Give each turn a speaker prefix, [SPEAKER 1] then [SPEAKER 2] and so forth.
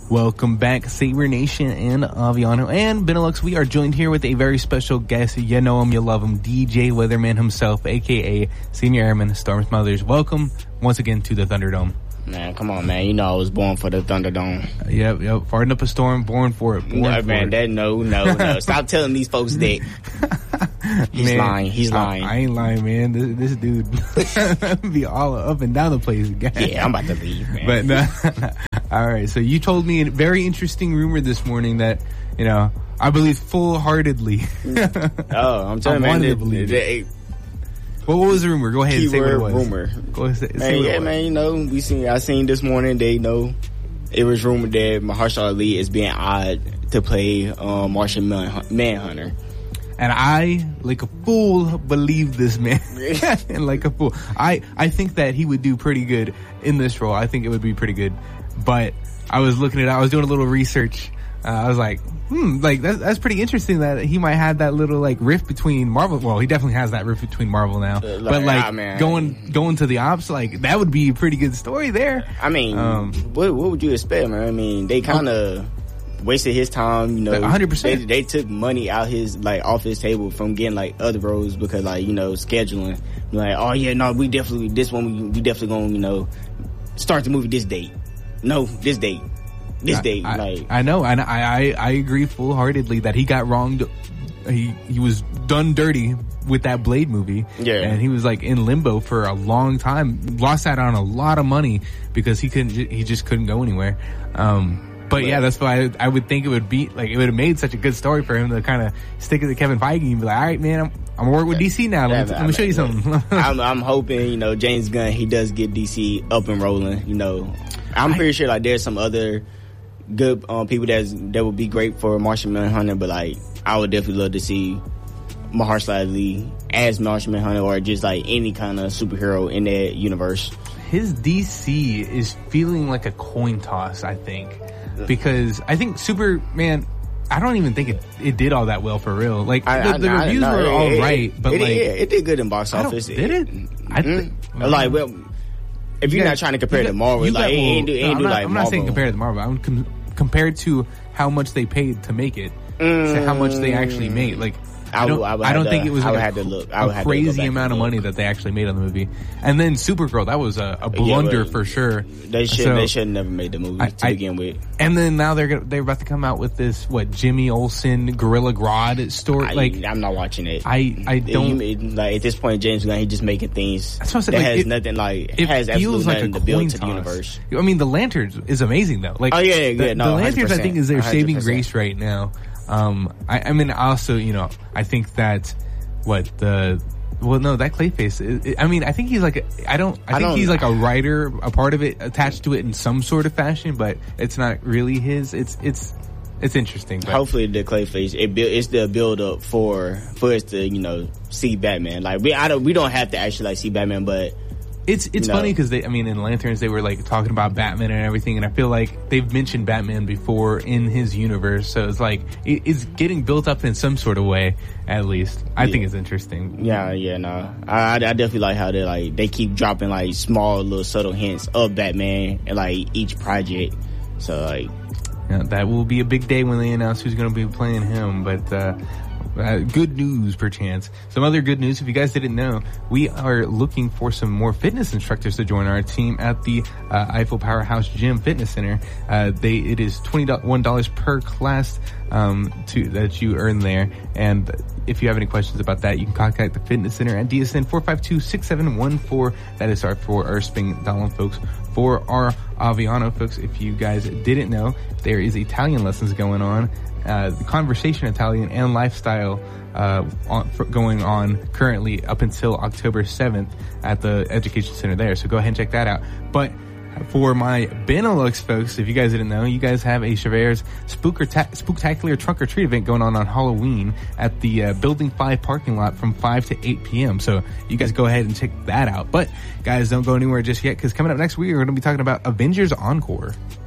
[SPEAKER 1] Welcome back, Saber Nation and Aviano and Benelux. We are joined here with a very special guest. You know him, you love him, DJ Weatherman himself, a.k.a. Senior Airman Storm Smothers. Welcome once again to the Thunderdome.
[SPEAKER 2] Man, come on, man. You know I was born for the Thunderdome.
[SPEAKER 1] Yep. Farting up a storm, born for it.
[SPEAKER 2] No. Stop telling these folks that. He's lying.
[SPEAKER 1] I ain't lying, man. This dude be all up and down the place.
[SPEAKER 2] Yeah, I'm about to leave, man.
[SPEAKER 1] But all right. So you told me a very interesting rumor this morning that, you know, I believe full-heartedly.
[SPEAKER 2] I'm telling you, man.
[SPEAKER 1] What was the rumor? Go ahead and say what it was.
[SPEAKER 2] Rumor.
[SPEAKER 1] Go ahead and
[SPEAKER 2] say what it was. Man, you know, I seen this morning, they know it was rumored that Mahershala Ali is being odd to play Martian Manhunter.
[SPEAKER 1] And I, like a fool, believe this man. And like a fool. I think that he would do pretty good in this role. I think it would be pretty good. But I was looking at it, I was doing a little research. I was like, that's pretty interesting that he might have that little like rift between Marvel. Well, he definitely has that rift between Marvel now. Going to the ops, like that would be a pretty good story there.
[SPEAKER 2] I mean, what would you expect, man? I mean, they kind of wasted his time, you know.
[SPEAKER 1] 100%.
[SPEAKER 2] They took money out off his table from getting like other roles because scheduling. Like, oh yeah, no, we definitely gonna, you know, start the movie this date. No, this date. I
[SPEAKER 1] know, and I agree full-heartedly that he got wronged. He was done dirty with that Blade movie.
[SPEAKER 2] Yeah.
[SPEAKER 1] And he was like in limbo for a long time. Lost out on a lot of money because he just couldn't go anywhere. But yeah, that's why I would think it would have made such a good story for him to kind of stick it to Kevin Feige and be like, all right, man, I'm gonna work with DC now. Let me show you something.
[SPEAKER 2] I'm hoping, you know, James Gunn, he does get DC up and rolling, you know. I'm pretty sure like there's some other good people that would be great for Martian Manhunter, but like I would definitely love to see Mahershala Ali as Martian Manhunter or just like any kind of superhero in that universe.
[SPEAKER 1] His DC is feeling like a coin toss, I think, because I think Superman, I don't even think it did all that well for real. Like the reviews were all right, but
[SPEAKER 2] it did good in box office.
[SPEAKER 1] Did it? I think
[SPEAKER 2] if you're not trying to compare to Marvel, I'm
[SPEAKER 1] not saying compare to Marvel. I'm compared to how much they paid to make it, to how much they actually made. Like I don't think it was a crazy amount of money that they actually made on the movie. And then Supergirl, that was a blunder for sure.
[SPEAKER 2] They should have never made the movie to begin with.
[SPEAKER 1] And then now they're about to come out with this Jimmy Olsen Gorilla Grodd story.
[SPEAKER 2] I'm not watching it.
[SPEAKER 1] I don't
[SPEAKER 2] at this point. James Gunn, he's just making things
[SPEAKER 1] that's what I'm saying,
[SPEAKER 2] that has nothing it has absolutely nothing to build to the universe.
[SPEAKER 1] I mean, the Lanterns is amazing though. Like the Lanterns, I think is their 100%. Saving grace right now. I mean, also, you know, I think that that Clayface. I mean, I think he's like he's like a writer, a part of it, attached to it in some sort of fashion, but it's not really his. It's interesting. But
[SPEAKER 2] hopefully, the Clayface it's the build up for us to, you know, see Batman. Like we don't have to actually see Batman, but.
[SPEAKER 1] It's funny because in Lanterns they were like talking about Batman and everything, and I feel like they've mentioned Batman before in his universe, so it's like it's getting built up in some sort of way, at least. I think it's interesting.
[SPEAKER 2] No, I definitely like how they keep dropping like small little subtle hints of Batman in like each project. So like,
[SPEAKER 1] yeah, that will be a big day when they announce who's going to be playing him, but. Good news, perchance. Some other good news, if you guys didn't know, we are looking for some more fitness instructors to join our team at the Eiffel Powerhouse Gym Fitness Center. It is $21 per class that you earn there. And if you have any questions about that, you can contact the Fitness Center at DSN 452-6714. That is for our Spring Dahlem folks. For our Aviano folks, if you guys didn't know, there is Italian lessons going on. Conversation Italian and lifestyle going on currently up until October 7th at the Education Center there. So go ahead and check that out. But for my Benelux folks, if you guys didn't know, you guys have a Chever's Spooktacular Trunk or Treat event going on Halloween at the Building 5 parking lot from 5 to 8 p.m. So you guys go ahead and check that out. But guys, don't go anywhere just yet, because coming up next week, we're going to be talking about Avengers Encore.